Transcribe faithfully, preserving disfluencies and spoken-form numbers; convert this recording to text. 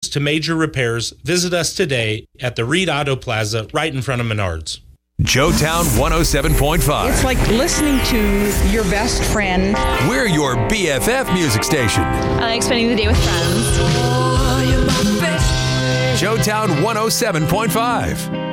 to major repairs, visit us today at the Reed Auto Plaza right in front of Menards. Joetown one oh seven point five. It's like listening to your best friend. We're your B F F music station. I like spending the day with friends. Joetown one oh seven point five.